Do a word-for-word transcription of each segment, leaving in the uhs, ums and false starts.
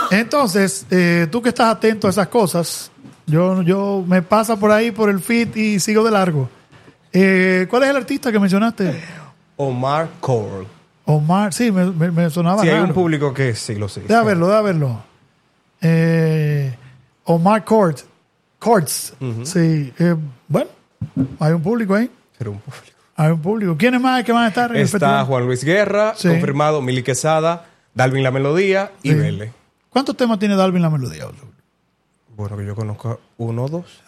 Entonces, eh, tú que estás atento a esas cosas, yo, yo me pasa por ahí por el feed y sigo de largo. Eh, ¿Cuál es el artista que mencionaste? Omar Court. Omar, sí, me, me, me sonaba Sí, raro. hay un público que sí lo sigue. Deja verlo, deja verlo. Eh, Omar Court. Courts. Uh-huh. Sí. Eh, bueno, hay un público ahí. Pero un público. Hay un público. ¿Quiénes más que van a estar en Está el festival? Juan Luis Guerra, sí. Confirmado, Mili Quesada, Dalvin La Melodía y sí. Vélez. ¿Cuántos temas tiene Dalvin La Melodía? Bueno, que yo conozco uno o dos.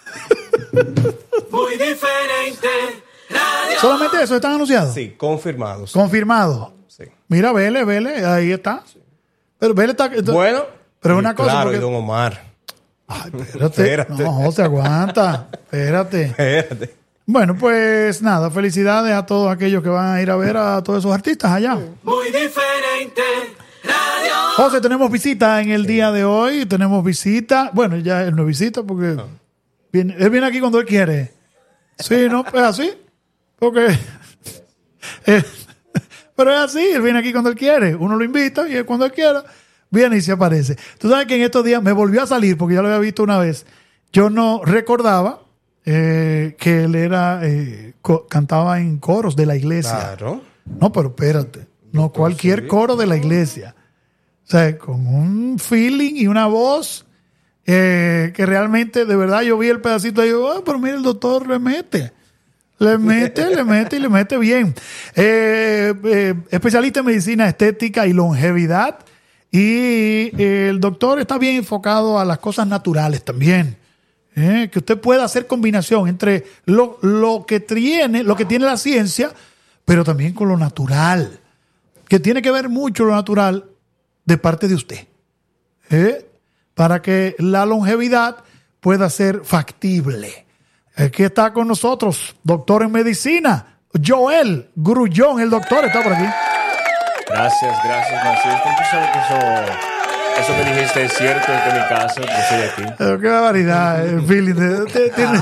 Muy diferente. Radio. ¿Solamente eso están anunciados? Sí, confirmados. Confirmados. Sí. Mira, Vélez, Vélez, ahí está. Sí. Pero Vélez está... Bueno, pero es una cosa claro, porque... y Don Omar. Ay, espérate. espérate. No, José, aguanta. Espérate. Espérate. Bueno, pues nada, felicidades a todos aquellos que van a ir a ver a todos esos artistas allá. Muy diferente. Radio. José, tenemos visita en el sí. día de hoy. Tenemos visita. Bueno, ya él no visita porque no. Viene, él viene aquí cuando él quiere. Sí, ¿no? Es así. Porque... eh, pero es así, él viene aquí cuando él quiere. Uno lo invita y él cuando él quiera viene y se aparece. Tú sabes que en estos días me volvió a salir porque ya lo había visto una vez. Yo no recordaba eh, que él era eh, co- cantaba en coros de la iglesia. Claro. No, pero espérate. No cualquier coro de la iglesia. O sea, con un feeling y una voz eh, que realmente, de verdad, yo vi el pedacito y digo, oh, pero mira, el doctor le mete. Le mete, le mete y le mete bien. Eh, eh, especialista en medicina estética y longevidad. Y eh, el doctor está bien enfocado a las cosas naturales también. Eh, que usted pueda hacer combinación entre lo, lo que tiene, lo que tiene la ciencia, pero también con lo natural. Que tiene que ver mucho lo natural de parte de usted. Eh, para que la longevidad pueda ser factible. Aquí está con nosotros, doctor en medicina, Joel Grullón, el doctor está por aquí. Gracias, gracias, Francisco. ¿Tú sabes que eso, eso que dijiste es cierto? Es de mi casa, yo soy de aquí. Pero qué barbaridad, el feeling. De, de, tiene,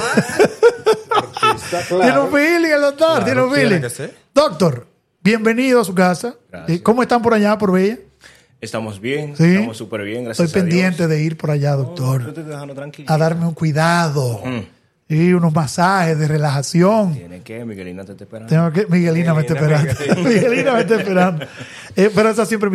claro. tiene un feeling el doctor, claro, tiene un feeling. Doctor, bienvenido a su casa. Gracias. ¿Cómo están por allá, por Bella? Estamos bien, ¿sí? Estamos súper bien, gracias Estoy a pendiente Dios. de ir por allá, doctor. No, yo te estoy dejando tranquilo. A darme un cuidado. Mm. Y unos masajes de relajación. ¿Tiene que? Miguelina te está esperando. Tengo que, Miguelina, Miguelina me está esperando. Miguelina me está esperando. Eh, pero esa siempre